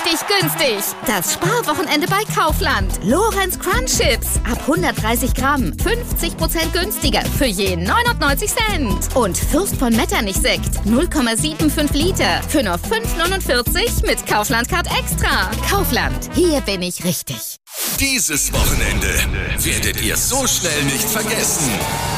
richtig günstig. Das Sparwochenende bei Kaufland. Lorenz Crunch Chips. Ab 130 Gramm. 50% günstiger. Für je 99 Cent. Und Fürst von Metternich Sekt. 0,75 Liter. Für nur 5,49 mit Kaufland Card Extra. Kaufland. Hier bin ich richtig. Dieses Wochenende werdet ihr so schnell nicht vergessen.